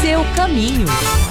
Seu caminho.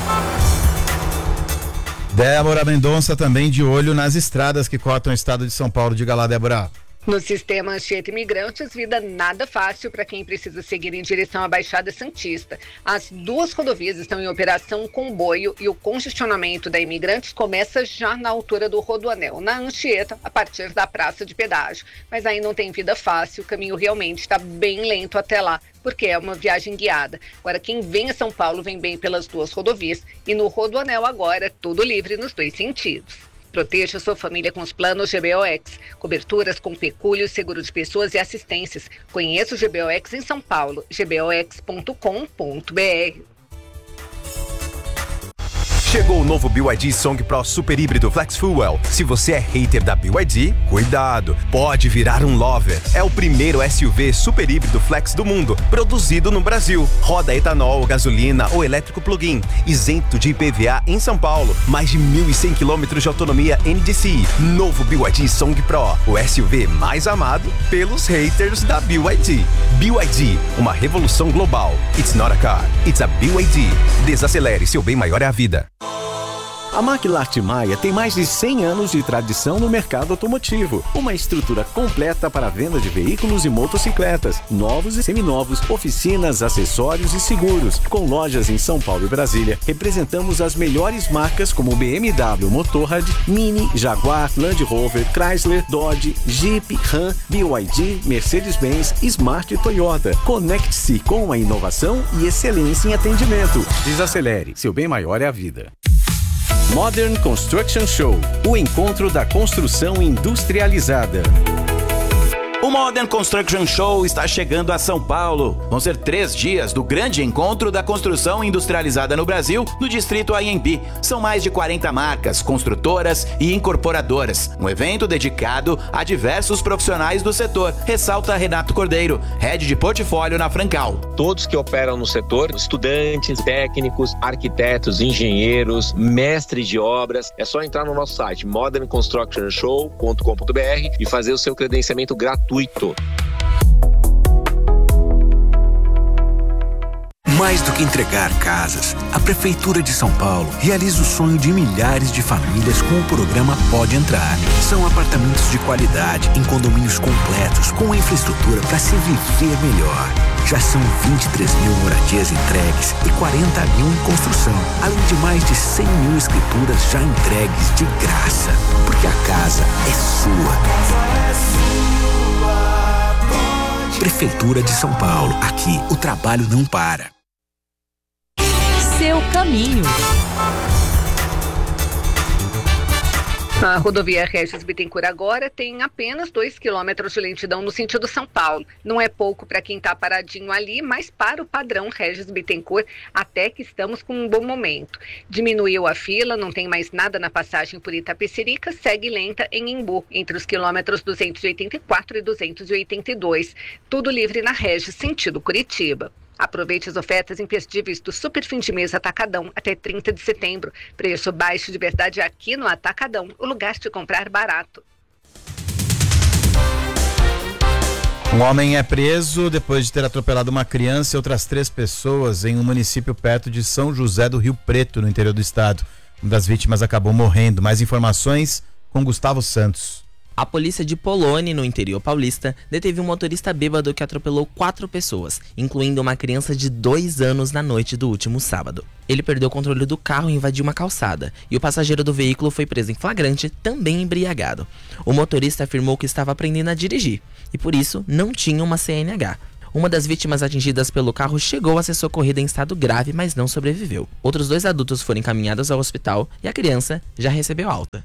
Débora Mendonça também de olho nas estradas que cortam o estado de São Paulo. Diga lá, Débora. No sistema Anchieta Imigrantes, vida nada fácil para quem precisa seguir em direção à Baixada Santista. As duas rodovias estão em operação comboio e o congestionamento da Imigrantes começa já na altura do Rodoanel, na Anchieta, a partir da praça de pedágio. Mas aí não tem vida fácil, o caminho realmente está bem lento até lá, porque é uma viagem guiada. Agora, quem vem a São Paulo vem bem pelas duas rodovias e no Rodoanel agora é tudo livre nos dois sentidos. Proteja sua família com os planos GBOX. Coberturas com pecúlio, seguro de pessoas e assistências. Conheça o GBOX em São Paulo, gbox.com.br. Chegou o novo BYD Song Pro Super Híbrido Flex Fuel. Se você é hater da BYD, cuidado, pode virar um lover. É o primeiro SUV super híbrido flex do mundo, produzido no Brasil. Roda etanol, gasolina ou elétrico plug-in, isento de IPVA em São Paulo. Mais de 1.100 km de autonomia NDCi. Novo BYD Song Pro, o SUV mais amado pelos haters da BYD. BYD, uma revolução global. It's not a car, it's a BYD. Desacelere, seu bem maior é a vida. A Maquilarte Maia tem mais de 100 anos de tradição no mercado automotivo. Uma estrutura completa para a venda de veículos e motocicletas, novos e seminovos, oficinas, acessórios e seguros. Com lojas em São Paulo e Brasília, representamos as melhores marcas como BMW Motorrad, Mini, Jaguar, Land Rover, Chrysler, Dodge, Jeep, Ram, BYD, Mercedes-Benz, Smart e Toyota. Conecte-se com a inovação e excelência em atendimento. Desacelere, seu bem maior é a vida. Modern Construction Show, o encontro da construção industrializada. O Modern Construction Show está chegando a São Paulo. Vão ser 3 dias do grande encontro da construção industrializada no Brasil, no distrito AMB. São mais de 40 marcas, construtoras e incorporadoras. Um evento dedicado a diversos profissionais do setor, ressalta Renato Cordeiro, head de portfólio na Francal. Todos que operam no setor, estudantes, técnicos, arquitetos, engenheiros, mestres de obras, é só entrar no nosso site modernconstructionshow.com.br e fazer o seu credenciamento gratuito. Mais do que entregar casas, a Prefeitura de São Paulo realiza o sonho de milhares de famílias com o programa Pode Entrar. São apartamentos de qualidade, em condomínios completos, com infraestrutura para se viver melhor. Já são 23 mil moradias entregues e 40 mil em construção, além de mais de 100 mil escrituras já entregues de graça. Porque a casa é sua. Prefeitura de São Paulo. Aqui, o trabalho não para. Seu caminho. A rodovia Regis Bittencourt agora tem apenas 2 quilômetros de lentidão no sentido São Paulo. Não é pouco para quem está paradinho ali, mas para o padrão Regis Bittencourt, até que estamos com um bom momento. Diminuiu a fila, não tem mais nada na passagem por Itapecerica, segue lenta em Embu, entre os quilômetros 284 e 282. Tudo livre na Regis, sentido Curitiba. Aproveite as ofertas imperdíveis do Super Fim de Mês Atacadão até 30 de setembro. Preço baixo de verdade aqui no Atacadão, o lugar de comprar barato. Um homem é preso depois de ter atropelado uma criança e outras 3 pessoas em um município perto de São José do Rio Preto, no interior do estado. Uma das vítimas acabou morrendo. Mais informações com Gustavo Santos. A polícia de Polônia, no interior paulista, deteve um motorista bêbado que atropelou 4 pessoas, incluindo uma criança de 2 anos na noite do último sábado. Ele perdeu o controle do carro e invadiu uma calçada, e o passageiro do veículo foi preso em flagrante, também embriagado. O motorista afirmou que estava aprendendo a dirigir, e por isso não tinha uma CNH. Uma das vítimas atingidas pelo carro chegou a ser socorrida em estado grave, mas não sobreviveu. Outros 2 adultos foram encaminhados ao hospital e a criança já recebeu alta.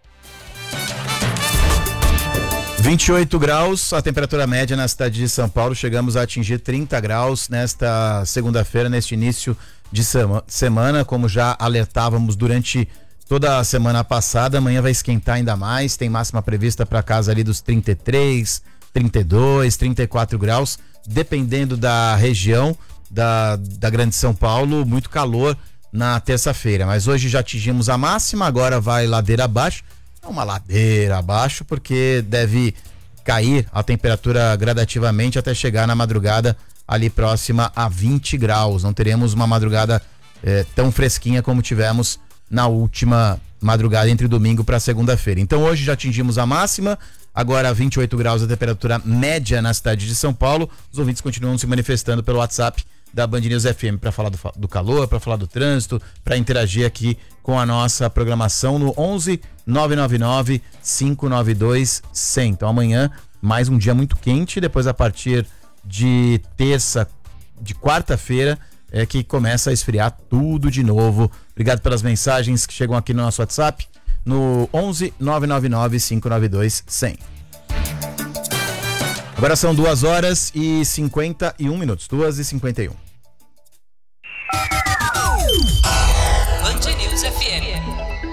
28 graus, a temperatura média na cidade de São Paulo. Chegamos a atingir 30 graus nesta segunda-feira, neste início de semana, como já alertávamos durante toda a semana passada. Amanhã vai esquentar ainda mais, tem máxima prevista para casa ali dos 33, 32, 34 graus, dependendo da região da Grande São Paulo, muito calor na terça-feira. Mas hoje já atingimos a máxima, agora vai ladeira abaixo. Uma ladeira abaixo, porque deve cair a temperatura gradativamente até chegar na madrugada ali próxima a 20 graus. Não teremos uma madrugada tão fresquinha como tivemos na última madrugada entre domingo para segunda-feira. Então hoje já atingimos a máxima, agora 28 graus a temperatura média na cidade de São Paulo. Os ouvintes continuam se manifestando pelo WhatsApp da Band News FM para falar do calor, para falar do trânsito, para interagir aqui com a nossa programação no 11 999 592 100. Então amanhã mais um dia muito quente, depois a partir de quarta-feira é que começa a esfriar tudo de novo. Obrigado pelas mensagens que chegam aqui no nosso WhatsApp no 11 999 592 100. Agora são 2h51. 2h51. Band News FM.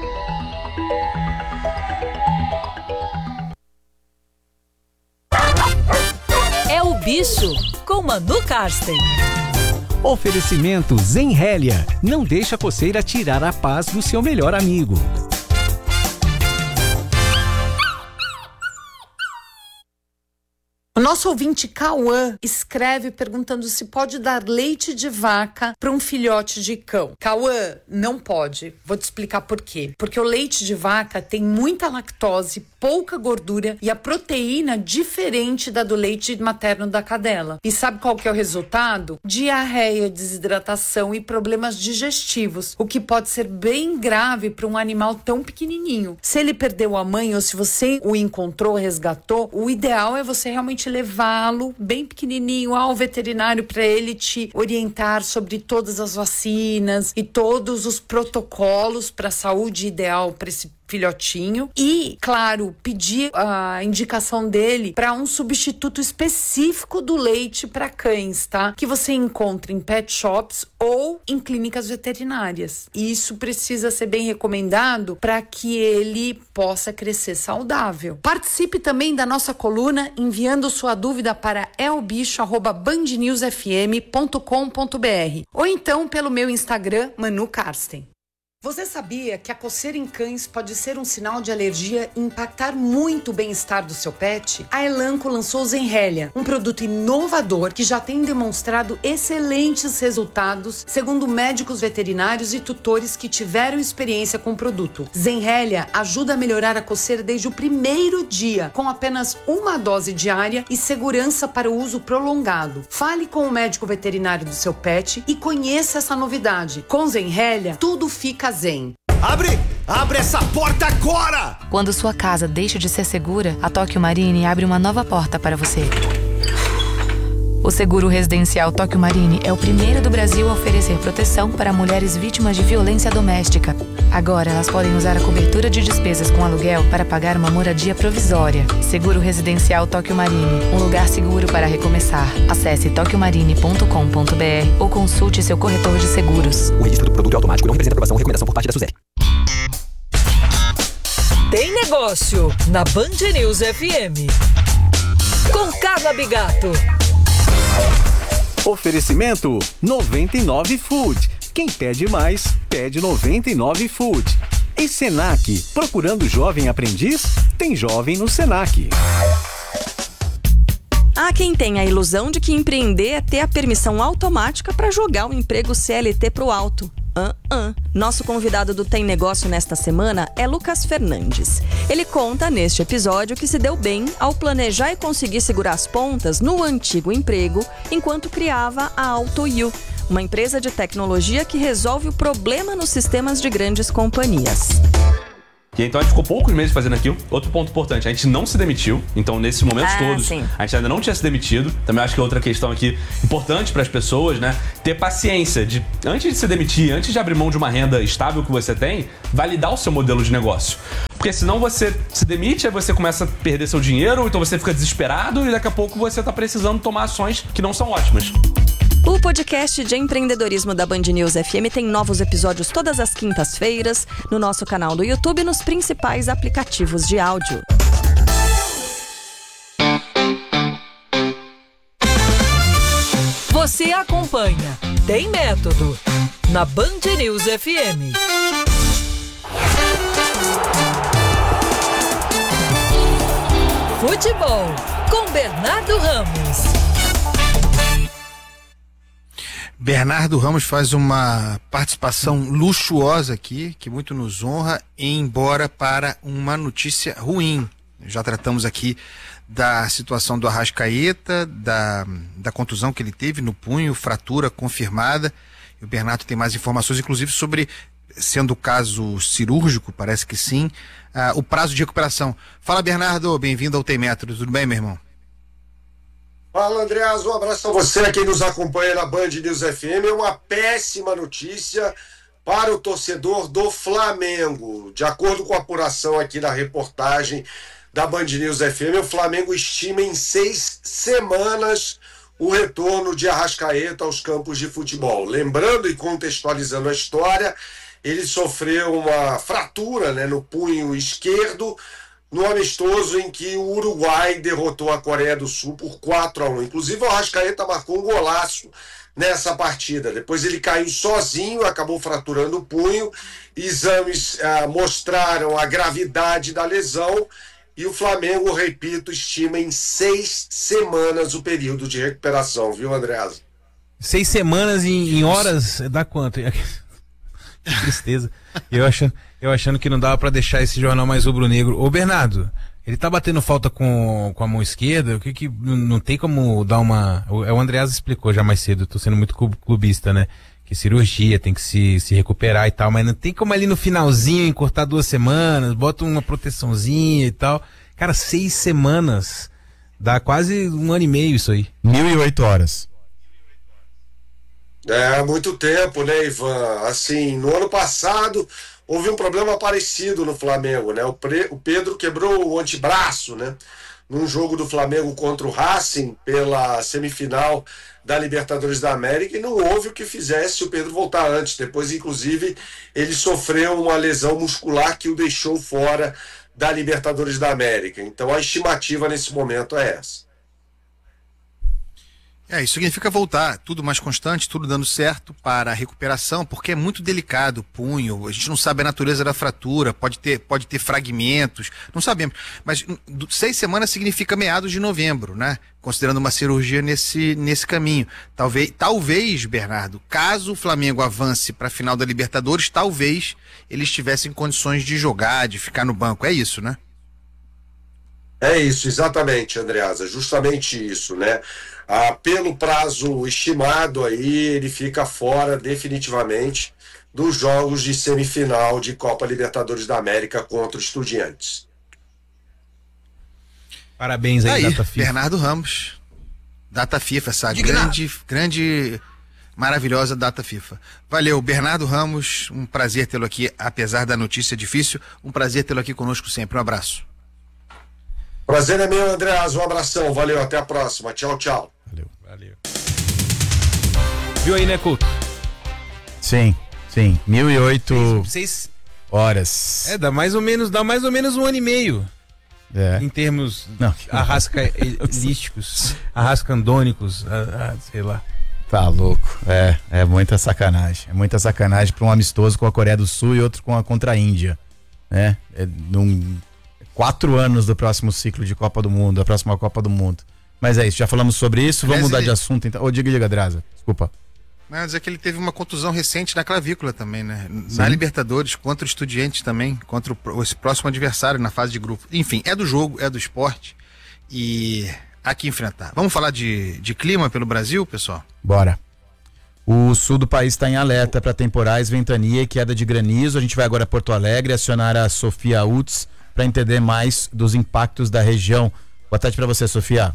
É o Bicho, com Manu Karsten. Oferecimento Zenrélia. Não deixa a coceira tirar a paz do seu melhor amigo. O nosso ouvinte Cauã escreve perguntando se pode dar leite de vaca para um filhote de cão. Cauã, não pode. Vou te explicar por quê. Porque o leite de vaca tem muita lactose, pouca gordura e a proteína diferente da do leite materno da cadela. E sabe qual que é o resultado? Diarreia, desidratação e problemas digestivos, o que pode ser bem grave para um animal tão pequenininho. Se ele perdeu a mãe ou se você o encontrou, resgatou, o ideal é você realmente levá-lo bem pequenininho ao veterinário para ele te orientar sobre todas as vacinas e todos os protocolos para a saúde ideal para esse filhotinho e, claro, pedir a indicação dele para um substituto específico do leite para cães, tá? Que você encontra em pet shops ou em clínicas veterinárias. E isso precisa ser bem recomendado para que ele possa crescer saudável. Participe também da nossa coluna enviando sua dúvida para elbicho@bandnewsfm.com.br ou então pelo meu Instagram, Manu Karsten. Você sabia que a coceira em cães pode ser um sinal de alergia e impactar muito o bem-estar do seu pet? A Elanco lançou Zenrélia, um produto inovador que já tem demonstrado excelentes resultados, segundo médicos veterinários e tutores que tiveram experiência com o produto. Zenrélia ajuda a melhorar a coceira desde o primeiro dia, com apenas uma dose diária e segurança para o uso prolongado. Fale com o médico veterinário do seu pet e conheça essa novidade. Com Zenrélia, tudo fica zen. Abre essa porta agora! Quando sua casa deixa de ser segura, a Tóquio Marine abre uma nova porta para você. O seguro residencial Tóquio Marine é o primeiro do Brasil a oferecer proteção para mulheres vítimas de violência doméstica. Agora elas podem usar a cobertura de despesas com aluguel para pagar uma moradia provisória. Seguro residencial Tóquio Marine, um lugar seguro para recomeçar. Acesse tokyomarine.com.br ou consulte seu corretor de seguros. O registro do produto é automático e não representa aprovação ou recomendação por parte da SUSEP. Tem negócio na Band News FM. Com Carla Bigato. Oferecimento 99 Food. Quem pede mais, pede 99 Food. E Senac, procurando jovem aprendiz? Tem jovem no Senac. Há quem tenha a ilusão de que empreender é ter a permissão automática para jogar o emprego CLT pro alto. Nosso convidado do Tem Negócio nesta semana é Lucas Fernandes. Ele conta neste episódio que se deu bem ao planejar e conseguir segurar as pontas no antigo emprego enquanto criava a AutoU, uma empresa de tecnologia que resolve o problema nos sistemas de grandes companhias. E então a gente ficou poucos meses fazendo aquilo. Outro ponto importante, a gente não se demitiu. Então nesses momentos todos, sim, a gente ainda não tinha se demitido. Também acho que é outra questão aqui importante para as pessoas, né? Ter paciência de, antes de se demitir, antes de abrir mão de uma renda estável que você tem, validar o seu modelo de negócio. Porque senão você se demite, aí você começa a perder seu dinheiro, ou então você fica desesperado e daqui a pouco você tá precisando tomar ações que não são ótimas. O podcast de empreendedorismo da Band News FM tem novos episódios todas as quintas-feiras no nosso canal do YouTube e nos principais aplicativos de áudio. Você acompanha Tem Método na Band News FM. Futebol com Bernardo Ramos. Bernardo Ramos faz uma participação luxuosa aqui, que muito nos honra, embora para uma notícia ruim. Já tratamos aqui da situação do Arrascaeta, da contusão que ele teve no punho, fratura confirmada. E o Bernardo tem mais informações, inclusive sobre, sendo o caso cirúrgico, parece que sim, o prazo de recuperação. Fala, Bernardo, bem-vindo ao Tem Metro. Tudo bem, meu irmão? Fala, Andreas, um abraço a você, quem nos acompanha na Band News FM. É uma péssima notícia para o torcedor do Flamengo. De acordo com a apuração aqui na reportagem da Band News FM, o Flamengo estima em 6 semanas o retorno de Arrascaeta aos campos de futebol. Lembrando e contextualizando a história, ele sofreu uma fratura, né, no punho esquerdo, no amistoso em que o Uruguai derrotou a Coreia do Sul por 4-1. Inclusive o Arrascaeta marcou um golaço nessa partida. Depois ele caiu sozinho, acabou fraturando o punho. Exames mostraram a gravidade da lesão e o Flamengo, repito, estima em 6 semanas o período de recuperação, viu, Andreas? 6 semanas em horas dá quanto? Que tristeza. Eu achando que não dava pra deixar esse jornal mais rubro-negro. Ô, Bernardo, ele tá batendo falta com a mão esquerda? O que não tem como dar uma... O Andreas explicou já mais cedo, tô sendo muito clubista, né? Que cirurgia, tem que se recuperar e tal, mas não tem como ali no finalzinho encurtar 2 semanas, bota uma proteçãozinha e tal. Cara, 6 semanas, dá quase 1 ano e meio isso aí. 1.008 horas. É muito tempo, né, Ivan? Assim, no ano passado houve um problema parecido no Flamengo, né? O Pedro quebrou o antebraço, né? Num jogo do Flamengo contra o Racing pela semifinal da Libertadores da América, e não houve o que fizesse o Pedro voltar antes. Depois, inclusive, ele sofreu uma lesão muscular que o deixou fora da Libertadores da América. Então a estimativa nesse momento é essa. Isso significa voltar, tudo mais constante, tudo dando certo para a recuperação, porque é muito delicado o punho, a gente não sabe a natureza da fratura, pode ter fragmentos, não sabemos, mas 6 semanas significa meados de novembro, né? Considerando uma cirurgia nesse caminho. Talvez, Bernardo, caso o Flamengo avance para a final da Libertadores, talvez ele estivesse em condições de jogar, de ficar no banco, é isso, né? É isso, exatamente, Andreasa, justamente isso, né? Pelo prazo estimado aí, ele fica fora definitivamente dos jogos de semifinal de Copa Libertadores da América contra os Estudiantes. Parabéns aí, Data FIFA. Bernardo Ramos, Data FIFA, essa grande, maravilhosa Data FIFA. Valeu, Bernardo Ramos, um prazer tê-lo aqui, apesar da notícia difícil, um prazer tê-lo aqui conosco sempre, um abraço. Prazer é meu, Andreas, um abração, valeu, até a próxima, tchau, tchau. Valeu. Viu aí, né, Couto? Sim. 1.008 horas. Dá mais ou menos 1 ano e meio. Em termos arrascaelísticos, arrascandônicos, sei lá. Tá louco. É muita sacanagem. É muita sacanagem para um amistoso com a Coreia do Sul e outro contra a Índia, né? 4 anos do próximo ciclo de Copa do Mundo, da próxima Copa do Mundo. Mas é isso, já falamos sobre isso, vamos mudar de assunto então. Diga, Draza, desculpa. Mas é que ele teve uma contusão recente na clavícula também, né? Na Libertadores, contra o Estudiantes também, contra esse próximo adversário na fase de grupo. Enfim, é do jogo, é do esporte e há que enfrentar. Vamos falar de clima pelo Brasil, pessoal? Bora. O sul do país está em alerta para temporais, ventania e queda de granizo. A gente vai agora a Porto Alegre acionar a Sofia Utz para entender mais dos impactos da região. Boa tarde para você, Sofia.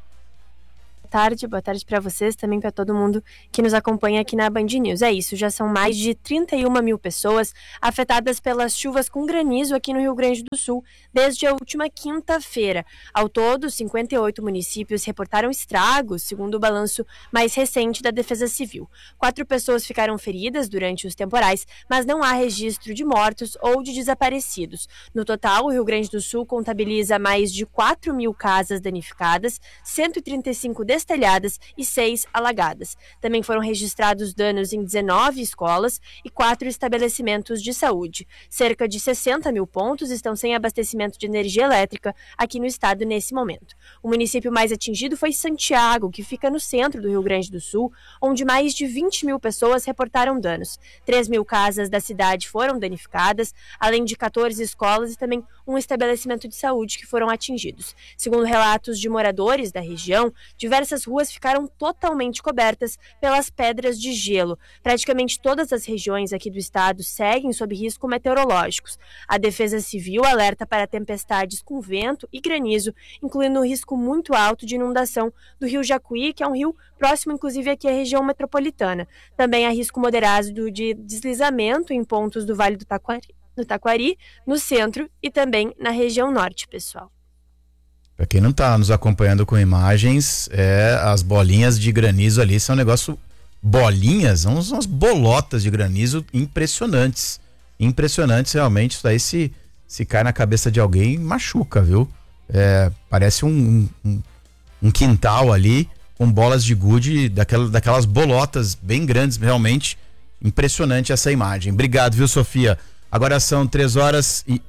Boa tarde para vocês, também para todo mundo que nos acompanha aqui na Band News. É isso, já são mais de 31 mil pessoas afetadas pelas chuvas com granizo aqui no Rio Grande do Sul desde a última quinta-feira. Ao todo, 58 municípios reportaram estragos, segundo o balanço mais recente da Defesa Civil. 4 pessoas ficaram feridas durante os temporais, mas não há registro de mortos ou de desaparecidos. No total, o Rio Grande do Sul contabiliza mais de 4 mil casas danificadas, 135 destruídas destelhadas e 6 alagadas. Também foram registrados danos em 19 escolas e 4 estabelecimentos de saúde. Cerca de 60 mil pontos estão sem abastecimento de energia elétrica aqui no estado nesse momento. O município mais atingido foi Santiago, que fica no centro do Rio Grande do Sul, onde mais de 20 mil pessoas reportaram danos. 3 mil casas da cidade foram danificadas, além de 14 escolas e também um estabelecimento de saúde que foram atingidos. Segundo relatos de moradores da região, diversas ruas ficaram totalmente cobertas pelas pedras de gelo. Praticamente todas as regiões aqui do estado seguem sob risco meteorológicos. A Defesa Civil alerta para tempestades com vento e granizo, incluindo um risco muito alto de inundação do rio Jacuí, que é um rio próximo, inclusive, aqui à região metropolitana. Também há risco moderado de deslizamento em pontos do Vale do Taquari, no centro e também na região norte, pessoal. Para quem não está nos acompanhando com imagens, as bolinhas de granizo ali são um negócio... Bolinhas, umas bolotas de granizo impressionantes. Impressionantes, realmente. Isso aí, se cai na cabeça de alguém, machuca, viu? Parece um quintal ali com bolas de gude, daquelas bolotas bem grandes, realmente. Impressionante essa imagem. Obrigado, viu, Sofia? Agora são 3h01.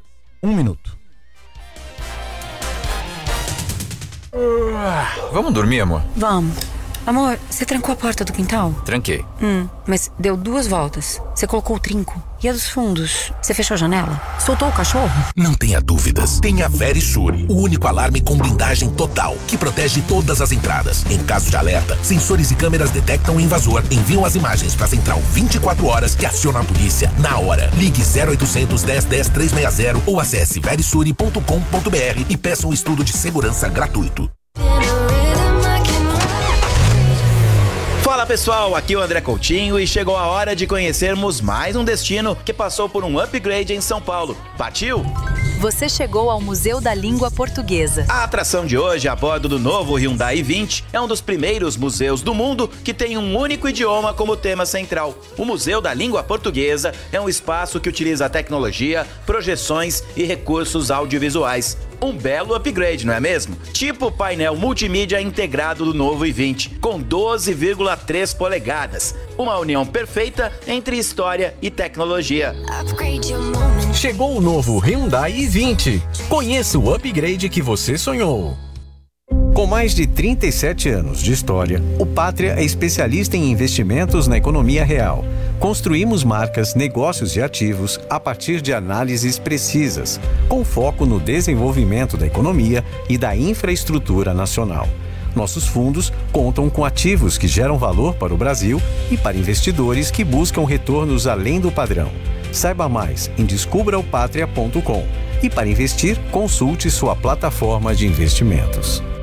Vamos dormir, amor? Vamos. Amor, você trancou a porta do quintal? Tranquei. Mas deu 2 voltas. Você colocou o trinco. E a dos fundos? Você fechou a janela? Soltou o cachorro? Não tenha dúvidas. Tenha a Verisure, o único alarme com blindagem total, que protege todas as entradas. Em caso de alerta, sensores e câmeras detectam o invasor, enviam as imagens para a central 24 horas e acionam a polícia na hora. Ligue 0800 10 10 360 ou acesse verisure.com.br e peça um estudo de segurança gratuito. Fala pessoal, aqui é o André Coutinho e chegou a hora de conhecermos mais um destino que passou por um upgrade em São Paulo. Partiu? Você chegou ao Museu da Língua Portuguesa. A atração de hoje, a bordo do novo Hyundai i20, é um dos primeiros museus do mundo que tem um único idioma como tema central. O Museu da Língua Portuguesa é um espaço que utiliza tecnologia, projeções e recursos audiovisuais. Um belo upgrade, não é mesmo? Tipo o painel multimídia integrado do novo i20, com 12,3 polegadas. Uma união perfeita entre história e tecnologia. Chegou o novo Hyundai i20. Conheça o upgrade que você sonhou. Com mais de 37 anos de história, o Pátria é especialista em investimentos na economia real. Construímos marcas, negócios e ativos a partir de análises precisas, com foco no desenvolvimento da economia e da infraestrutura nacional. Nossos fundos contam com ativos que geram valor para o Brasil e para investidores que buscam retornos além do padrão. Saiba mais em descubraopatria.com. E para investir, consulte sua plataforma de investimentos.